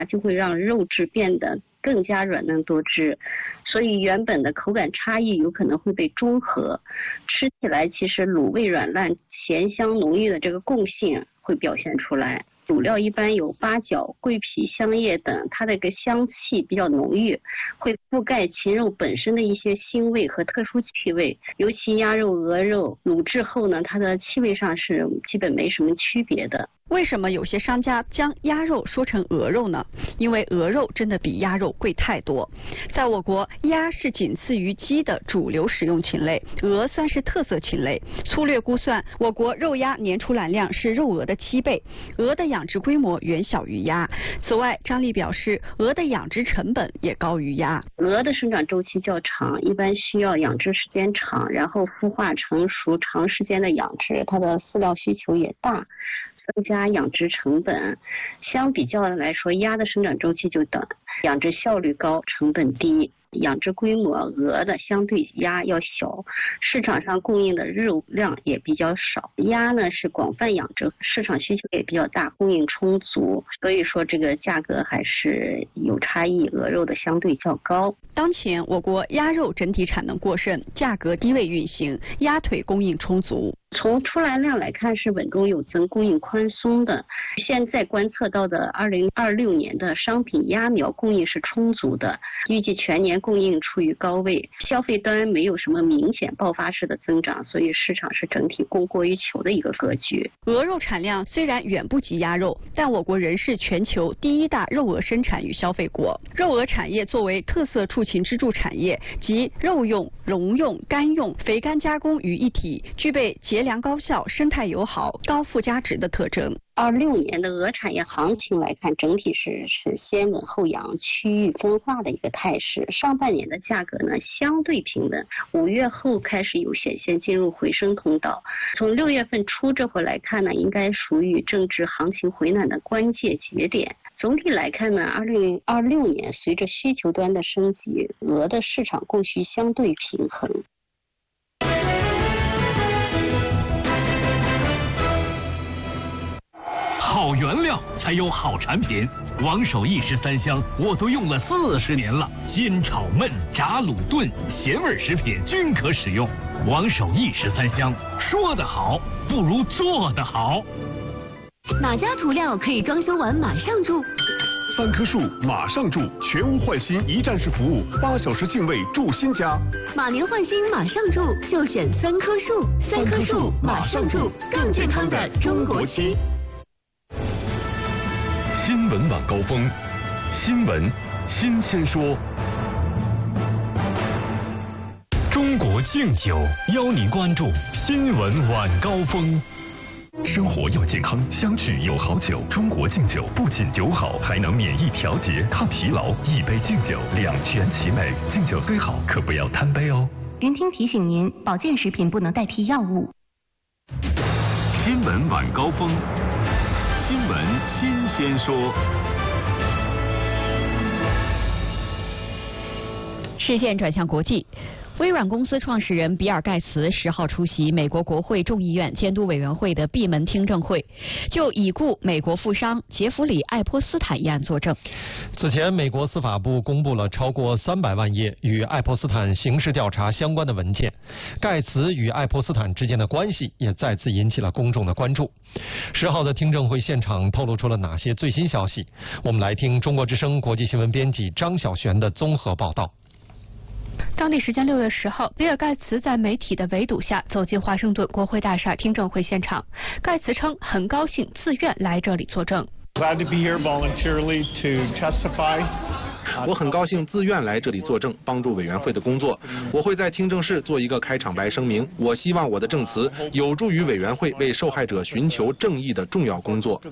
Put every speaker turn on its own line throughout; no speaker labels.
就会让肉质变得更加软嫩多汁，所以原本的口感差异有可能会被中和，吃起来其实卤味软烂、咸香浓郁的这个共性会表现出来。主料一般有八角、桂皮、香叶等，它的一个香气比较浓郁，会覆盖禽肉本身的一些腥味和特殊气味。尤其鸭肉、鹅肉卤制后呢，它的气味上是基本没什么区别的。
为什么有些商家将鸭肉说成鹅肉呢？因为鹅肉真的比鸭肉贵太多。在我国，鸭是仅次于鸡的主流食用禽类，鹅算是特色禽类。粗略估算，我国肉鸭年出栏量是肉鹅的7倍，鹅的养殖规模远小于鸭。此外，张丽表示，鹅的养殖成本也高于鸭。
鹅的生长周期较长，一般需要养殖时间长，然后孵化成熟，长时间的养殖，它的饲料需求也大，增加养殖成本。相比较来说，鸭的生长周期就短，养殖效率高，成本低。养殖规模鹅的相对鸭要小，市场上供应的肉量也比较少。鸭呢是广泛养殖，市场需求也比较大，供应充足，所以说这个价格还是有差异，鹅肉的相对较高。
当前我国鸭肉整体产能过剩，价格低位运行，鸭腿供应充足。
从出栏量来看是稳中有增，供应宽松的。现在观测到的2026年的商品鸭苗供应是充足的，预计全年供应处于高位，消费端没有什么明显爆发式的增长，所以市场是整体供过于求的一个格局。
鹅肉产量虽然远不及鸭肉，但我国仍是全球第1大肉鹅生产与消费国。肉鹅产业作为特色畜禽支柱产业，集肉用、笼用、干用、肥干加工于一体，具备节粮高效、生态友好、高附加值的特征。
26年的鹅产业行情来看，整体是先稳后扬、区域分化的一个态势。上半年的价格呢相对平稳，5月后开始有显现进入回升通道。从6月份初这会来看呢，应该属于正值行情回暖的关键节点。总体来看呢，2026年随着需求端的升级，鹅的市场供需相对平衡。
好原料才有好产品，王守义13香我都用了40年了，煎炒焖炸卤炖咸味食品均可使用。王守义13香，说得好不如做得好。
哪家涂料可以装修完马上住
？3棵树马上住，全屋换新一站式服务，8小时净位住新家。
马年换新马上住，就选3棵树。3棵树马上住，更健康的中国漆。
新闻晚高峰，新闻新鲜说。
中国敬酒邀您关注新闻晚高峰。
生活要健康，相聚有好酒。中国敬酒不仅酒好，还能免疫调节、抗疲劳。一杯敬酒，两全其美。敬酒虽好，可不要贪杯哦。
云听提醒您，保健食品不能代替药物。
新闻晚高峰，新闻新鲜说。
视线转向国际。微软公司创始人比尔·盖茨10号出席美国国会众议院监督委员会的闭门听证会，就已故美国富商杰弗里·爱泼斯坦一案作证。
此前，美国司法部公布了超过300万页与爱泼斯坦刑事调查相关的文件，盖茨与爱泼斯坦之间的关系也再次引起了公众的关注。10号的听证会现场透露出了哪些最新消息？我们来听中国之声国际新闻编辑张晓璇的综合报道。
当地时间6月10号，比尔·盖茨在媒体的围堵下走进华盛顿国会大厦听证会现场。盖茨称很高兴自愿来这里作证。
Glad to be here voluntarily to testify.
我很高兴自愿来这里作证，帮助委员会的工作。我会在听证室做一个开场白声明。我希望我的证词有助于委员会为受害者寻求正义的重要工作。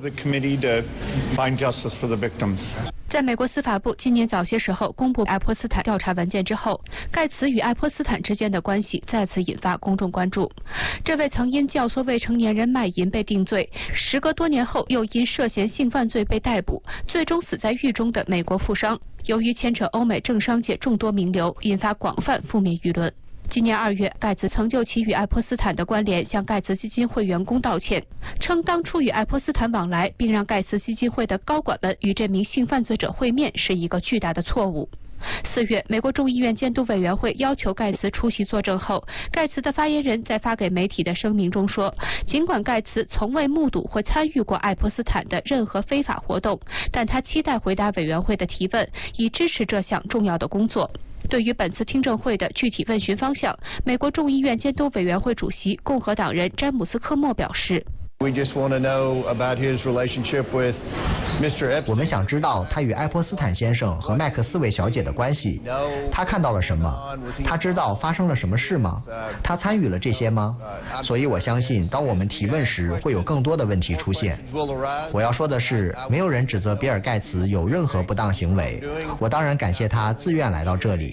在美国司法部今年早些时候公布爱泼斯坦调查文件之后，盖茨与爱泼斯坦之间的关系再次引发公众关注。这位曾因教唆未成年人卖淫被定罪，时隔多年后又因涉嫌性犯罪被逮捕，最终死在狱中的美国富商，由于牵扯欧美政商界众多名流，引发广泛负面舆论。 今年2月，盖茨曾就其与爱泼斯坦的关联向盖茨基金会员工道歉，称当初与爱泼斯坦往来，并让盖茨基金会的高管们与这名性犯罪者会面，是一个巨大的错误。4月，美国众议院监督委员会要求盖茨出席作证后，盖茨的发言人在发给媒体的声明中说，尽管盖茨从未目睹或参与过爱泼斯坦的任何非法活动，但他期待回答委员会的提问，以支持这项重要的工作。对于本次听证会的具体问询方向，美国众议院监督委员会主席共和党人詹姆斯·科莫表示，
我们想知道他与爱泼斯坦先生和麦克斯韦小姐的关系。他看到了什么？他知道发生了什么事吗？他参与了这些吗？所以我相信，当我们提问时，会有更多的问题出现。我要说的是，没有人指责比尔盖茨有任何不当行为。我当然感谢他自愿来到这里。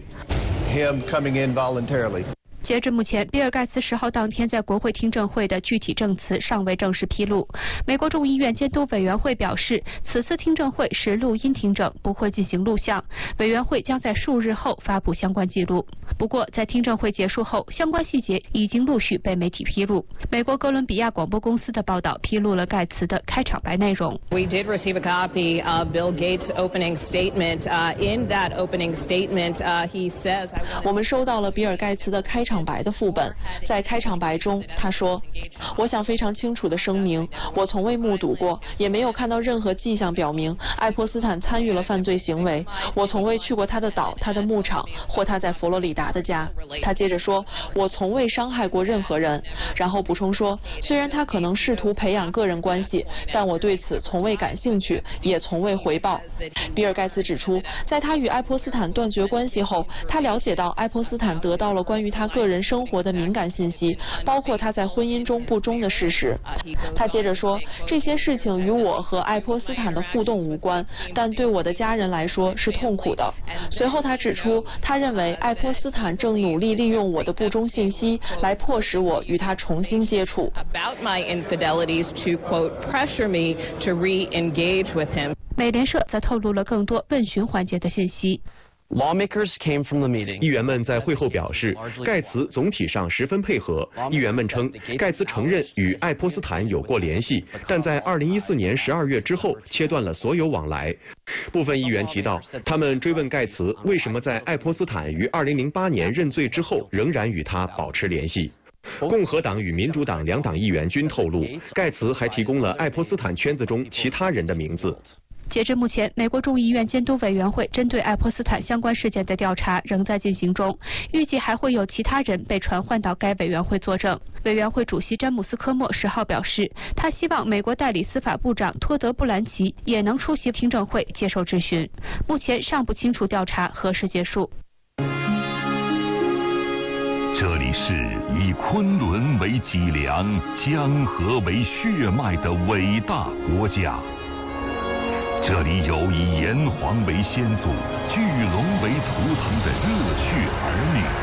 截至目前，比尔盖茨10号当天在国会听证会的具体证词尚未正式披露。美国众议院监督委员会表示，此次听证会是录音听证，不会进行录像。委员会将在数日后发布相关记录。不过，在听证会结束后，相关细节已经陆续被媒体披露。美国哥伦比亚广播公司的报道披露了盖茨的开场白内容。
We did receive a copy of Bill Gates' opening statement. In that opening statement, he says,
我们收到了比尔盖茨的开场白的副本。在开场白中，他说：“我想非常清楚地声明，我从未目睹过，也没有看到任何迹象表明爱泼斯坦参与了犯罪行为。我从未去过他的岛、他的牧场或他在佛罗里达的家。”他接着说：“我从未伤害过任何人。”然后补充说：“虽然他可能试图培养个人关系，但我对此从未感兴趣，也从未回报。”比尔盖茨指出，在他与爱泼斯坦断绝关系后，他了解到爱泼斯坦得到了关于他个人生活的敏感信息，包括他在婚姻中不忠的事实。他接着说，这些事情与我和爱泼斯坦的互动无关，但对我的家人来说是痛苦的。随后他指出，他认为爱泼斯坦正努力利用我的不忠信息来迫使我与他重新接触。
美联社则透露了更多问询环节的信息。
议员们在会后表示，盖茨总体上十分配合。议员们称，盖茨承认与爱泼斯坦有过联系，但在2014年12月之后切断了所有往来。部分议员提到，他们追问盖茨为什么在爱泼斯坦于2008年认罪之后仍然与他保持联系。共和党与民主党两党议员均透露，盖茨还提供了爱泼斯坦圈子中其他人的名字。
截至目前，美国众议院监督委员会针对爱泼斯坦相关事件的调查仍在进行中，预计还会有其他人被传唤到该委员会作证。委员会主席詹姆斯·科莫10号表示，他希望美国代理司法部长托德·布兰奇也能出席听证会接受质询。目前尚不清楚调查何时结束。
这里是以昆仑为脊梁、江河为血脉的伟大国家。这里有以炎黄为先祖、巨龙为图腾的热血儿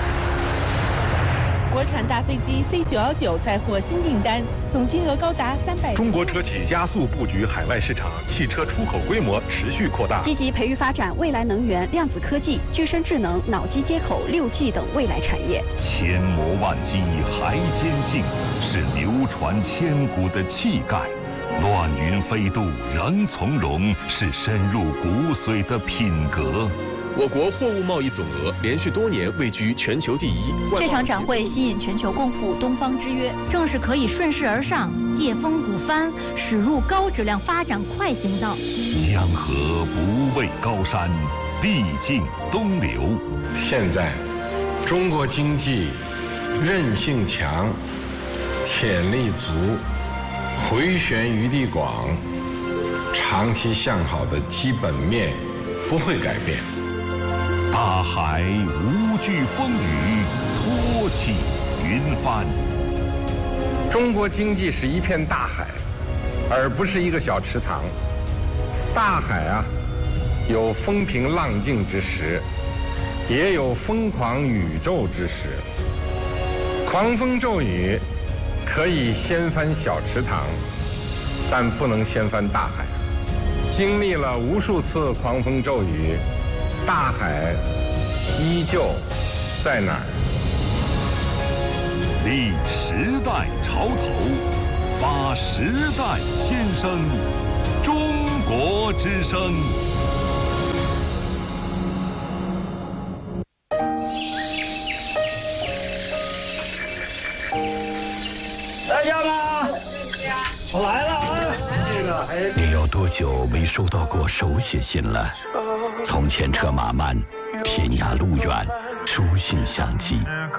女。国产大飞机 C919 再获新订单，总金额高达300。
中国车企加速布局海外市场，汽车出口规模持续扩大。
积极培育发展未来能源、量子科技、具身智能、脑机接口、6G 等未来产业。
千磨万击还坚劲，是流传千古的气概。乱云飞渡仍从容，是深入骨髓的品格。
我国货物贸易总额连续多年位居全球第一。
这场展会吸引全球共赴东方之约，正是可以顺势而上，借风鼓帆，驶入高质量发展快行道。
江河不畏高山，必经东流。
现在，中国经济韧性强，潜力足，回旋余地广，长期向好的基本面不会改变。
大海无惧风雨，托起云帆。
中国经济是一片大海，而不是一个小池塘。大海啊，有风平浪静之时，也有疯狂宇宙之时。狂风骤雨可以掀翻小池塘，但不能掀翻大海。经历了无数次狂风骤雨，大海依旧在哪儿？
立时代潮头，发时代新声，中国之声。
在家吗？我来了啊！
你有多久没收到过手写信了？从前车马慢，天涯路远，书信相寄。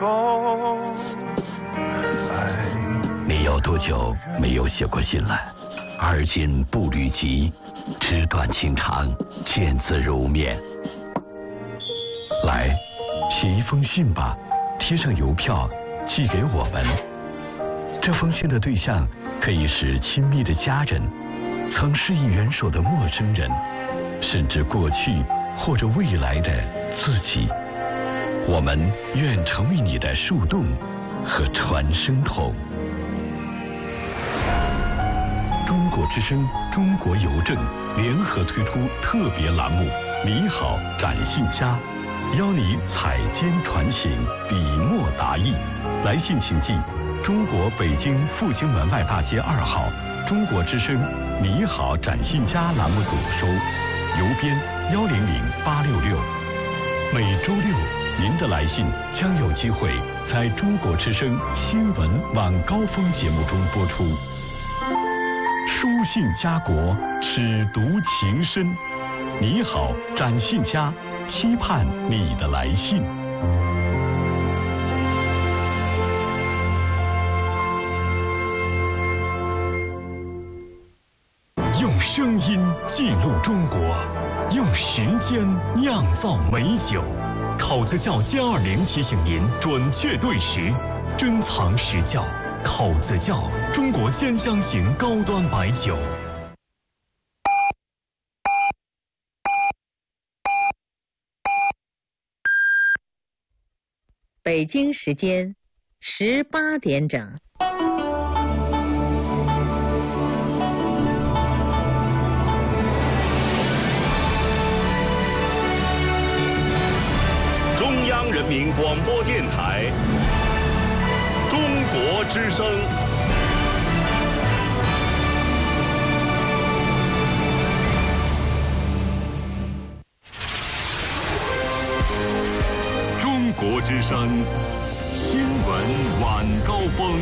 你有多久没有写过信了？而今步履急，纸短情长，见字如面。来，写一封信吧，贴上邮票寄给我们。这封信的对象可以是亲密的家人，曾施以援手的陌生人，甚至过去或者未来的自己。我们愿成为你的树洞和传声筒。中国之声、中国邮政联合推出特别栏目《你好，展信家》，邀你采笺传情，笔墨达意。来信请寄中国北京复兴门外大街2号中国之声你好展信家栏目组收，邮编100866。每周六，您的来信将有机会在中国之声新闻晚高峰节目中播出。书信家国，尺牍情深。你好，展信家，期盼你的来信。
用声音记录中国，用时间酿造美酒。口子窖歼20提醒您准确对时，珍藏实窖。口子窖，中国鲜香型高端白酒。
北京时间18点整。
中央人民广播电台。中国之声。中国之声新闻晚高峰。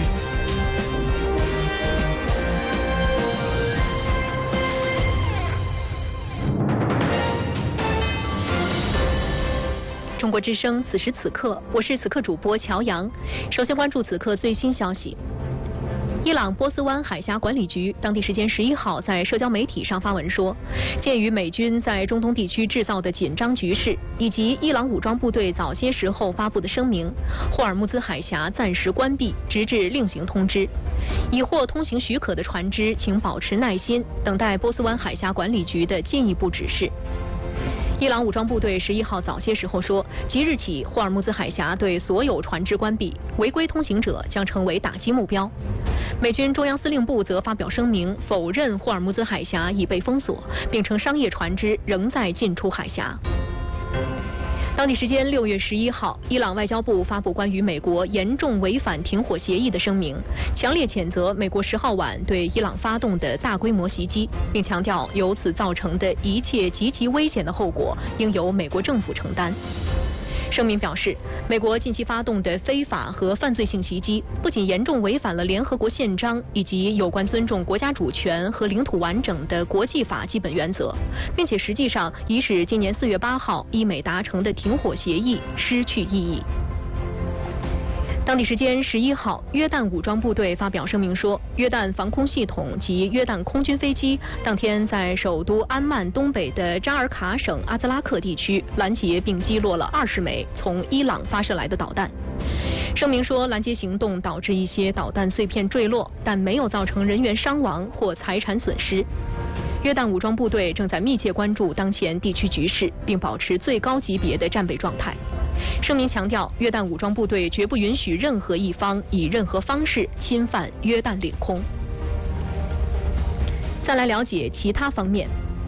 中国之声此时此刻，我是此刻主播乔洋。首先关注此刻最新消息。伊朗波斯湾海峡管理局当地时间11号在社交媒体上发文说，鉴于美军在中东地区制造的紧张局势，以及伊朗武装部队早些时候发布的声明，霍尔木兹海峡暂时关闭，直至另行通知。已获通行许可的船只，请保持耐心，等待波斯湾海峡管理局的进一步指示。伊朗武装部队11号早些时候说，即日起霍尔木兹海峡对所有船只关闭，违规通行者将成为打击目标。美军中央司令部则发表声明，否认霍尔木兹海峡已被封锁，并称商业船只仍在进出海峡。当地时间6月11号，伊朗外交部发布关于美国严重违反停火协议的声明，强烈谴责美国10号晚对伊朗发动的大规模袭击，并强调由此造成的一切极其危险的后果应由美国政府承担。声明表示，美国近期发动的非法和犯罪性袭击，不仅严重违反了联合国宪章以及有关尊重国家主权和领土完整的国际法基本原则，并且实际上已使今年4月8号伊美达成的停火协议失去意义。当地时间11号，约旦武装部队发表声明说，约旦防空系统及约旦空军飞机当天在首都安曼东北的扎尔卡省阿兹拉克地区拦截并击落了20枚从伊朗发射来的导弹。声明说，拦截行动导致一些导弹碎片坠落，但没有造成人员伤亡或财产损失。约旦武装部队正在密切关注当前地区局势，并保持最高级别的战备状态。声明强调，约旦武装部队绝不允许任何一方以任何方式侵犯约旦领空。再来了解其他方面。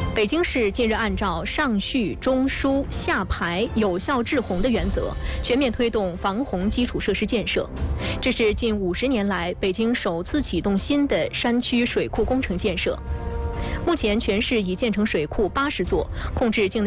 北京市近日按照上蓄、中疏、下排、有效治洪的原则，全面推动防洪基础设施建设。这是近50年来北京首次启动新的山区水库工程建设。目前全市已建成水库80座，控制境内